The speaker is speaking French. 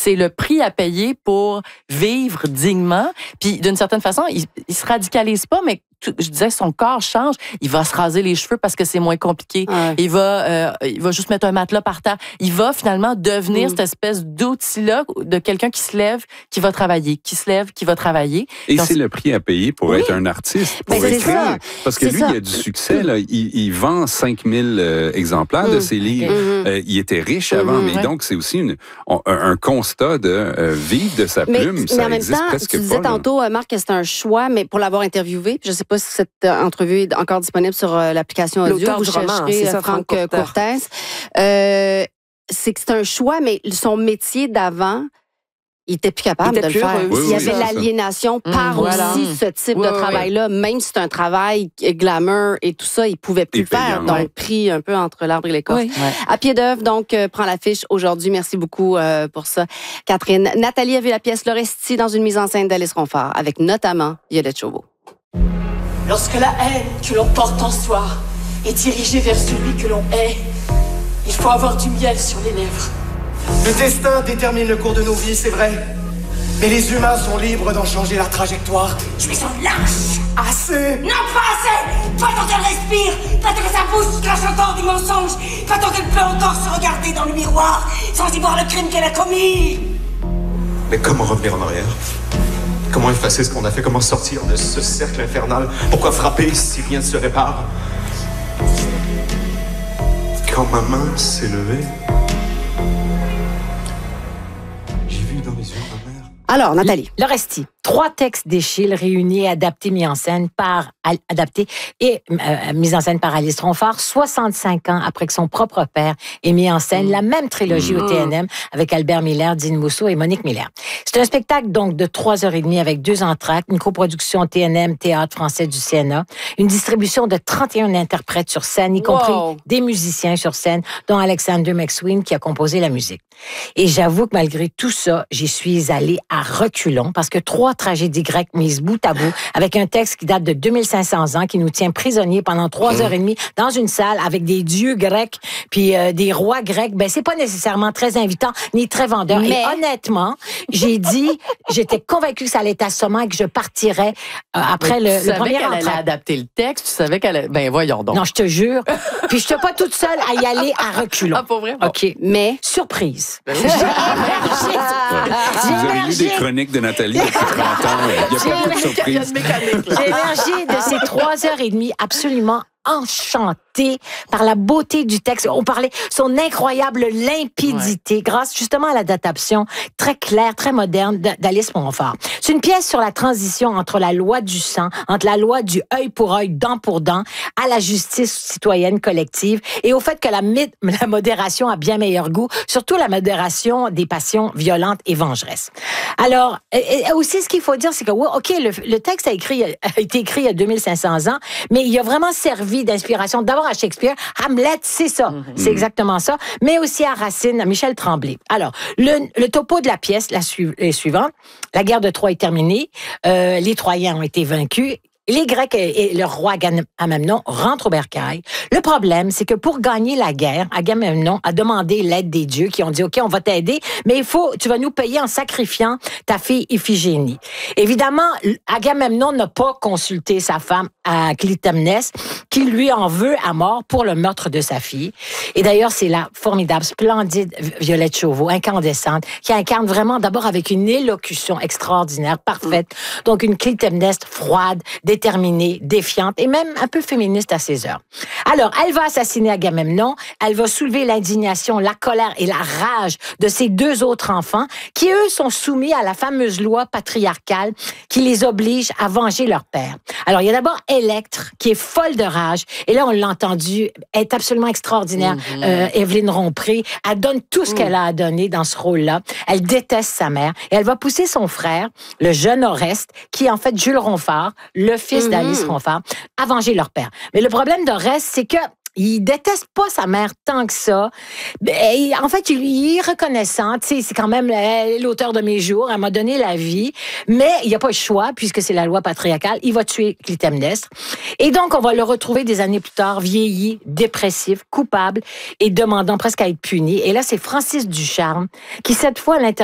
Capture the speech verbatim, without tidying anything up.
c'est le prix à payer pour vivre dignement. Puis d'une certaine façon, il, il se radicalise pas, mais tout, je disais, son corps change. Il va se raser les cheveux parce que c'est moins compliqué. Ouais. Il va, euh, il va juste mettre un matelas par terre. Il va finalement devenir mm. cette espèce d'outil-là de quelqu'un qui se lève, qui va travailler, qui se lève, qui va travailler. Et donc, c'est le prix à payer pour oui. être un artiste, pour ben, écrire. Ça. Parce que c'est lui, ça. il a du succès. Là. Il, il vend cinq mille euh, exemplaires mm. de ses livres. Mm. Euh, il était riche avant, mm. mais ouais. donc c'est aussi une, un, un constat de euh, vivre de sa plume. Mais, ça mais en même existe temps, presque tu disais pas, tantôt, là. Marc, que c'est un choix, mais pour l'avoir interviewé, je ne sais pas si cette entrevue est encore disponible sur euh, l'application audio. L'auteur vous du roman, chercherez c'est ça, Franck Franck Courtès. Euh, c'est que c'est un choix, mais son métier d'avant, il était plus capable était de plus le faire. Oui, il y oui, avait l'aliénation mmh, par voilà. aussi ce type oui, de travail-là, oui. même si c'est un travail glamour et tout ça, il pouvait plus et le faire. payant, Donc, ouais. pris un peu entre l'arbre et l'écorce. Oui. Ouais. À pied d'œuvre, donc, euh, prend l'affiche aujourd'hui. Merci beaucoup euh, pour ça, Catherine. Nathalie a vu la pièce L'Orestie dans une mise en scène d'Alice Ronfort, avec notamment Violette Chauveau. Lorsque la haine que l'on porte en soi est dirigée vers celui que l'on hait, il faut avoir du miel sur les lèvres. Le destin détermine le cours de nos vies, c'est vrai. Mais les humains sont libres d'en changer la trajectoire. Tu es un lâche. Assez. Non, pas assez. Pas tant qu'elle respire, pas tant que sa bouche crache encore du mensonge, pas tant qu'elle peut encore se regarder dans le miroir sans y voir le crime qu'elle a commis. Mais comment revenir en arrière? Comment effacer ce qu'on a fait? Comment sortir de ce cercle infernal? Pourquoi frapper si rien ne se répare? Quand ma main s'est levée, j'ai vu dans les yeux de ma mère. Alors, Nathalie. L'Orestie. Trois textes d'Échille réunis, adaptés, mis en scène par adaptés et euh, mis en scène par Alice Ronfort, soixante-cinq ans après que son propre père ait mis en scène mmh. la même trilogie mmh. au T N M avec Albert Miller, Dean Mousseau et Monique Miller. C'est un spectacle donc de trois heures et demie avec deux entractes, une coproduction T N M, Théâtre français du C N A, une distribution de trente et un interprètes sur scène, y compris wow. des musiciens sur scène, dont Alexander McSween qui a composé la musique. Et j'avoue que malgré tout ça, j'y suis allée à reculons parce que trois tragédies grecques mises bout à bout avec un texte qui date de deux mille cinq cents ans qui nous tient prisonniers pendant trois heures et demie dans une salle avec des dieux grecs puis euh, des rois grecs, ben c'est pas nécessairement très invitant ni très vendeur. Mais... Et honnêtement, j'ai dit, j'étais convaincue que ça allait être assommant et que je partirais euh, après mais le, tu le savais premier qu'elle allait adapter le texte, tu savais qu'elle allait... Ben voyons donc. Non, je te jure. Puis je suis pas toute seule à y aller à reculons. Ah, pour vrai? Bon. OK. Mais surprise. Ben oui. J'ai émergé. Si vous avez lu des chroniques de Nathalie depuis trente ans, il n'y a pas beaucoup de surprises. J'ai émergé de ces trois heures et demie absolument enchantée par la beauté du texte. On parlait son incroyable limpidité ouais. grâce justement à l'adaptation très claire, très moderne d'Alice Ronfort. C'est une pièce sur la transition entre la loi du sang, entre la loi du œil pour œil, dent pour dent, à la justice citoyenne collective et au fait que la, la modération a bien meilleur goût, surtout la modération des passions violentes et vengeresses. Alors, et, et aussi ce qu'il faut dire, c'est que, ouais, OK, le, le texte a, écrit, a été écrit il y a deux mille cinq cents ans, mais il a vraiment servi d'inspiration d'abord à Shakespeare. Hamlet, c'est ça. Mm-hmm. C'est exactement ça. Mais aussi à Racine, à Michel Tremblay. Alors, le, le topo de la pièce la su- est suivant. La guerre de Troie est terminée. Euh, les Troyens ont été vaincus. Les Grecs et le roi Agamemnon rentrent au bercail. Le problème, c'est que pour gagner la guerre, Agamemnon a demandé l'aide des dieux qui ont dit « OK, on va t'aider, mais il faut, tu vas nous payer en sacrifiant ta fille Iphigénie. » Évidemment, Agamemnon n'a pas consulté sa femme à Clytemnestre, qui lui en veut à mort pour le meurtre de sa fille. Et d'ailleurs, c'est la formidable, splendide Violette Chauveau, incandescente, qui incarne vraiment d'abord avec une élocution extraordinaire, parfaite. Donc, une Clytemnestre froide, déterminée, défiante et même un peu féministe à ses heures. Alors, elle va assassiner Agamemnon, elle va soulever l'indignation, la colère et la rage de ses deux autres enfants qui, eux, sont soumis à la fameuse loi patriarcale qui les oblige à venger leur père. Alors, il y a d'abord Électre, qui est folle de rage, et là, on l'a entendu, elle est absolument extraordinaire, mm-hmm. euh, Évelyne Rompré, elle donne tout ce mm. qu'elle a à donner dans ce rôle-là, elle déteste sa mère, et elle va pousser son frère, le jeune Oreste, qui est en fait Jules Ronfort, le fils mm-hmm. d'Alice Ronfort, à venger leur père. Mais le problème d'Oreste, c'est que il déteste pas sa mère tant que ça. Et en fait, il est reconnaissant. Tu sais, c'est quand même l'auteur de mes jours. Elle m'a donné la vie. Mais il n'y a pas le choix, puisque c'est la loi patriarcale. Il va tuer Clytemnestre. Et donc, on va le retrouver des années plus tard, vieilli, dépressif, coupable et demandant presque à être puni. Et là, c'est Francis Ducharme qui, cette fois, à l'intérieur